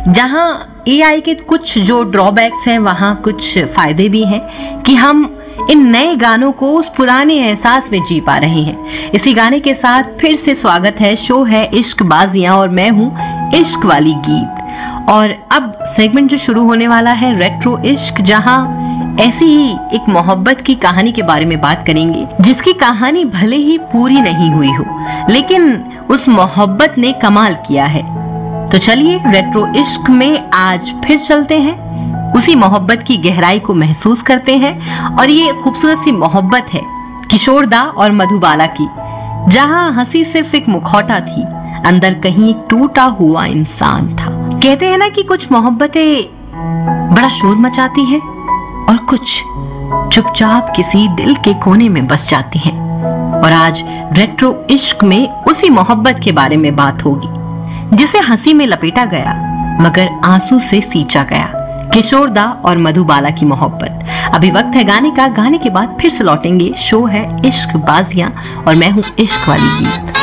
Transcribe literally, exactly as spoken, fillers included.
जहां एआई के कुछ जो ड्रॉबैक्स हैं वहां कुछ फायदे भी हैं कि हम इन नए गानों को उस पुराने एहसास में जी पा रहे हैं। इसी गाने के साथ फिर से स्वागत है, शो है इश्क बाजियां और मैं हूं इश्क वाली गीत। और अब सेगमेंट जो शुरू होने वाला है रेट्रो इश्क, जहां ऐसी ही एक मोहब्बत की कहानी के बारे में बात करेंगे जिसकी कहानी भले ही पूरी नहीं हुई हो लेकिन उस मोहब्बत ने कमाल किया है। तो चलिए रेट्रो इश्क में आज फिर चलते हैं, उसी मोहब्बत की गहराई को महसूस करते हैं। और ये खूबसूरत सी मोहब्बत है किशोर दा और मधुबाला की, जहां हंसी सिर्फ एक मुखौटा थी, अंदर कहीं एक टूटा हुआ इंसान था। कहते हैं ना कि कुछ मोहब्बतें बड़ा शोर मचाती हैं और कुछ चुपचाप किसी दिल के कोने में बस जाती हैं। और आज रेट्रो इश्क में उसी मोहब्बत के बारे में बात होगी जिसे हंसी में लपेटा गया मगर आंसू से सींचा गया, किशोर दा और मधुबाला की मोहब्बत। अभी वक्त है गाने का, गाने के बाद फिर से लौटेंगे। शो है इश्क बाजियां और मैं हूं इश्क वाली गीत।